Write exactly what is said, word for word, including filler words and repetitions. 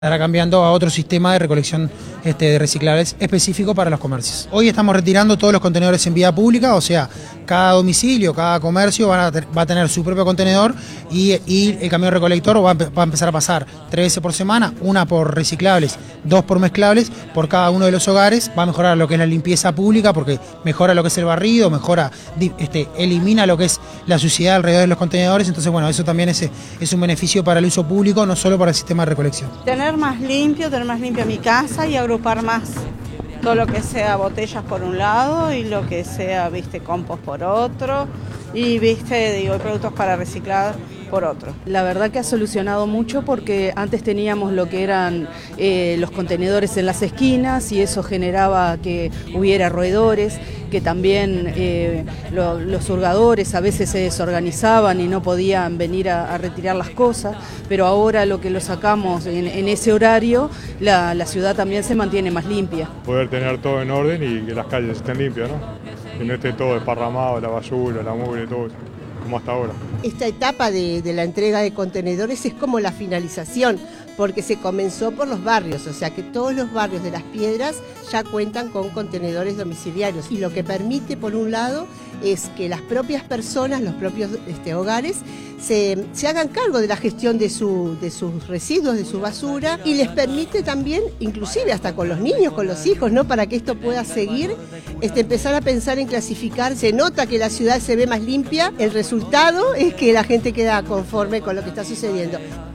Estará cambiando a otro sistema de recolección este, de reciclables específico para los comercios. Hoy estamos retirando todos los contenedores en vía pública, o sea, cada domicilio, cada comercio va a, va a tener su propio contenedor y, y el camión recolector va a, va a empezar a pasar tres veces por semana, una por reciclables, dos por mezclables, por cada uno de los hogares. Va a mejorar lo que es la limpieza pública porque mejora lo que es el barrido, mejora, este, elimina lo que es la suciedad alrededor de los contenedores. Entonces, bueno, eso también es, es un beneficio para el uso público, no solo para el sistema de recolección. Tener más limpio, tener más limpia mi casa y agrupar más todo lo que sea botellas por un lado y lo que sea, viste, compost por otro y, viste, digo, productos para reciclar por otro. La verdad que ha solucionado mucho porque antes teníamos lo que eran eh, los contenedores en las esquinas y eso generaba que hubiera roedores, que también eh, lo, los hurgadores a veces se desorganizaban y no podían venir a, a retirar las cosas, pero ahora lo que lo sacamos en, en ese horario, la, la ciudad también se mantiene más limpia. Poder tener todo en orden y que las calles estén limpias, ¿no? Que no esté todo desparramado, la basura, la mugre, todo eso, como hasta ahora. Esta etapa de, de la entrega de contenedores es como la finalización, porque se comenzó por los barrios, o sea que todos los barrios de Las Piedras ya cuentan con contenedores domiciliarios y lo que permite, por un lado, es que las propias personas, los propios este, hogares, se, se hagan cargo de la gestión de, su, de sus residuos, de su basura, y les permite también, inclusive hasta con los niños, con los hijos, ¿no? Para que esto pueda seguir, este, empezar a pensar en clasificar. Se nota que la ciudad se ve más limpia, el resultado es que la gente queda conforme con lo que está sucediendo.